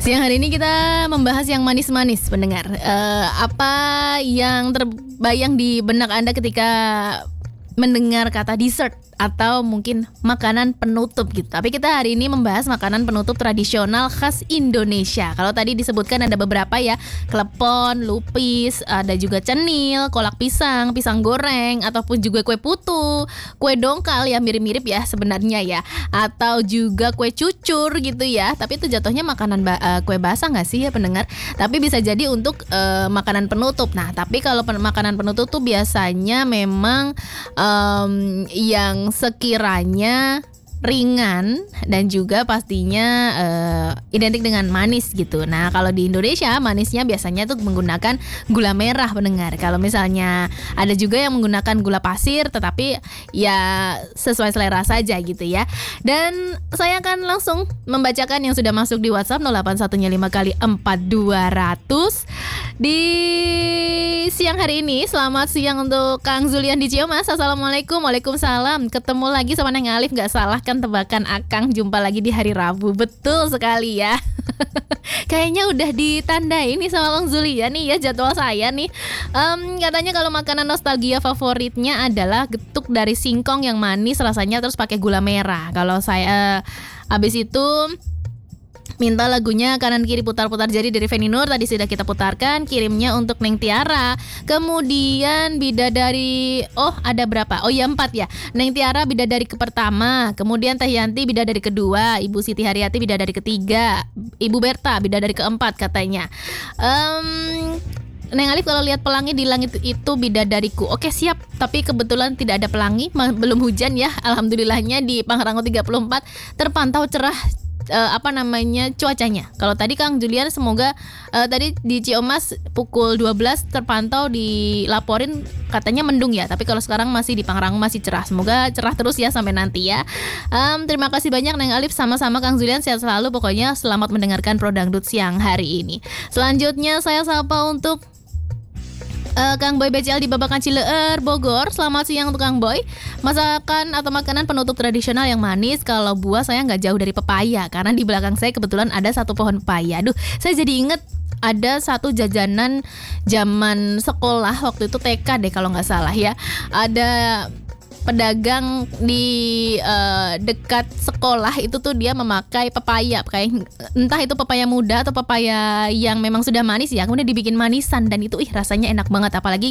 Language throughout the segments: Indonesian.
Siang hari ini kita membahas yang manis-manis, pendengar. Apa yang terbayang di benak Anda ketika mendengar kata dessert atau mungkin makanan penutup gitu. Tapi kita hari ini membahas makanan penutup tradisional khas Indonesia. Kalau tadi disebutkan ada beberapa ya, klepon, lupis, ada juga cenil, kolak pisang, pisang goreng, ataupun juga kue putu, kue dongkal ya mirip-mirip ya sebenarnya ya, atau juga kue cucur gitu ya. Tapi itu jatuhnya makanan kue basah nggak sih ya pendengar? Tapi bisa jadi untuk makanan penutup. Nah, tapi kalau makanan penutup tuh biasanya memang yang sekiranya ringan dan juga pastinya identik dengan manis gitu. Nah, kalau di Indonesia manisnya biasanya tuh menggunakan gula merah pendengar. Kalau misalnya ada juga yang menggunakan gula pasir, tetapi ya sesuai selera saja gitu ya. Dan saya akan langsung membacakan yang sudah masuk di WhatsApp 08115 di siang hari ini. Selamat siang untuk Kang Zulian di Ciamas. Assalamualaikum. Waalaikumsalam. Ketemu lagi sama Neng Alif, gak salah kan tebakan Akang, jumpa lagi di hari Rabu. Betul sekali ya. Kayaknya udah ditandain nih sama Kang Zulian nih ya jadwal saya nih. Katanya kalau makanan nostalgia favoritnya adalah getuk dari singkong yang manis rasanya terus pakai gula merah. Kalau saya habis itu minta lagunya kanan kiri putar-putar jadi dari Feni Nur, tadi sudah kita putarkan. Kirimnya untuk Neng Tiara. Kemudian bidadari, ada berapa? Oh ya 4 ya. Neng Tiara bidadari ke pertama, kemudian Teh Yanti bidadari kedua, Ibu Siti Haryati bidadari ketiga, Ibu Berta bidadari keempat katanya. Neng Alif kalau lihat pelangi di langit itu bidadariku. Oke siap, tapi kebetulan tidak ada pelangi, belum hujan ya. Alhamdulillahnya di Pangrango 34 terpantau cerah cuacanya. Kalau tadi Kang Julian semoga tadi di Ciamas pukul 12 terpantau dilaporin katanya mendung ya, tapi kalau sekarang masih di Pangrango masih cerah. Semoga cerah terus ya sampai nanti ya. Terima kasih banyak Neng Alif, sama-sama Kang Julian, sehat selalu. Pokoknya selamat mendengarkan Pro Dangdut siang hari ini. Selanjutnya saya sapa untuk Kang Boy BCL di Babakan Cileer, Bogor. Selamat siang untuk Kang Boy. Masakan atau makanan penutup tradisional yang manis, kalau buah saya nggak jauh dari pepaya, karena di belakang saya kebetulan ada satu pohon pepaya. Aduh, saya jadi inget ada satu jajanan zaman sekolah waktu itu TK deh kalau nggak salah ya. Ada pedagang di dekat sekolah itu tuh dia memakai pepaya, kayak entah itu pepaya muda atau pepaya yang memang sudah manis ya, kemudian dibikin manisan dan itu rasanya enak banget, apalagi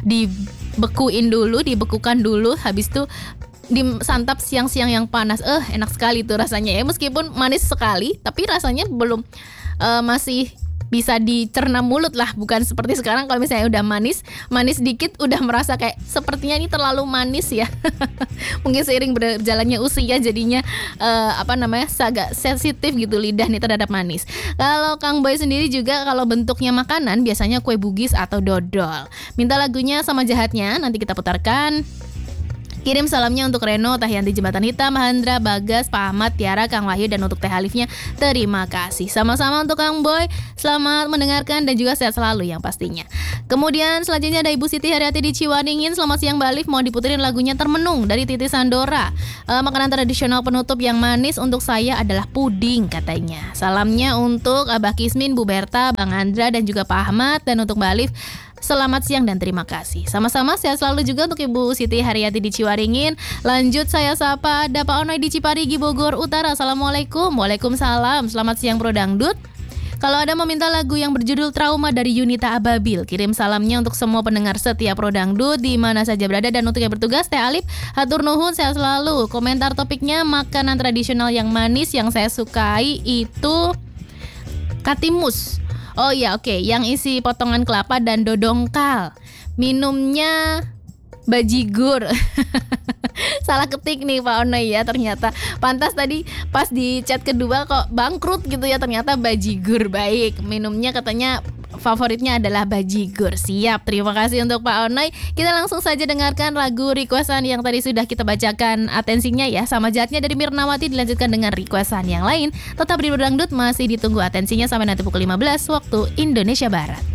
dibekukan dulu, habis itu disantap siang-siang yang panas. Enak sekali tuh rasanya ya, meskipun manis sekali tapi rasanya belum masih bisa dicerna mulut lah, bukan seperti sekarang kalau misalnya udah manis dikit udah merasa kayak sepertinya ini terlalu manis ya. Mungkin seiring berjalannya usia jadinya agak sensitif gitu lidah nih terhadap manis. Kalau Kang Boy sendiri juga kalau bentuknya makanan biasanya kue bugis atau dodol. Minta lagunya sama jahatnya, nanti kita putarkan. Kirim salamnya untuk Reno, Teh Yanti Jembatan Hitam, Mahendra, Bagas, Pak Ahmad, Tiara, Kang Wahyu, dan untuk Teh Alifnya terima kasih. Sama-sama untuk Kang Boy, selamat mendengarkan dan juga sehat selalu yang pastinya. Kemudian selanjutnya ada Ibu Siti Haryati di Ciwadingin. Selamat siang Mbak Alif, mau diputerin lagunya Termenung dari Titi Sandora. Makanan tradisional penutup yang manis untuk saya adalah puding katanya. Salamnya untuk Abah Kismin, Bu Berta, Bang Andra, dan juga Pak Ahmad, dan untuk Mbak Alif selamat siang dan terima kasih. Sama-sama sehat selalu juga untuk Ibu Siti Haryati di Ciwaringin. Lanjut saya sapa ada Pak Onoy di Ciparigi, Bogor Utara. Assalamualaikum. Waalaikumsalam. Selamat siang Pro Dangdut. Kalau ada meminta lagu yang berjudul Trauma dari Yunita Ababil, kirim salamnya untuk semua pendengar setia Pro Dangdut di mana saja berada, dan untuk yang bertugas Teh Alif, hatur nuhun, sehat selalu. Komentar topiknya makanan tradisional yang manis yang saya sukai itu katimus. Oh iya, oke. Yang isi potongan kelapa dan dodongkal. Minumnya bajigur. Salah ketik nih Pak Onoy ya, ternyata. Pantas tadi pas di chat kedua kok bangkrut gitu ya, ternyata bajigur. Baik, minumnya katanya favoritnya adalah bajigur. Siap, terima kasih untuk Pak Onoy. Kita langsung saja dengarkan lagu requestan yang tadi sudah kita bacakan atensinya ya. Sama jahatnya dari Mirnawati dilanjutkan dengan requestan yang lain. Tetap di Dangdut masih ditunggu atensinya sampai nanti pukul 15 waktu Indonesia Barat.